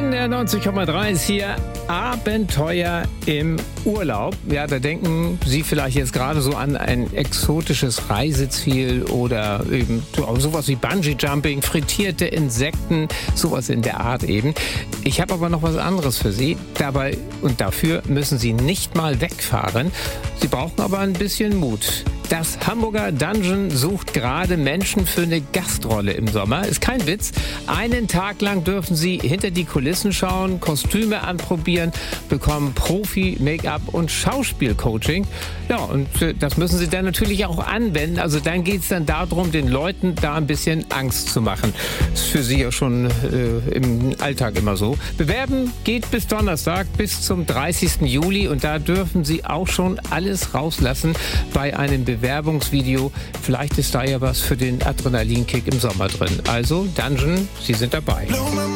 NDR 90,3 ist hier Abenteuer im Urlaub. Ja, da denken Sie vielleicht jetzt gerade so an ein exotisches Reiseziel oder eben sowas wie Bungee-Jumping, frittierte Insekten, sowas in der Art eben. Ich habe aber noch was anderes für Sie. Dabei und dafür müssen Sie nicht mal wegfahren. Sie brauchen aber ein bisschen Mut. Das Hamburger Dungeon sucht gerade Menschen für eine Gastrolle im Sommer. Ist kein Witz. Einen Tag lang dürfen Sie hinter die Kulissen schauen, Kostüme anprobieren, bekommen Profi-Make-up und Schauspielcoaching. Ja, und das müssen Sie dann natürlich auch anwenden. Also dann geht es dann darum, den Leuten da ein bisschen Angst zu machen. Ist für Sie ja schon im Alltag immer so. Bewerben geht bis Donnerstag, bis zum 30. Juli. Und da dürfen Sie auch schon alles rauslassen bei einem Bewerbungsvideo. Vielleicht ist da ja was für den Adrenalinkick im Sommer drin. Also Dungeon, Sie sind dabei.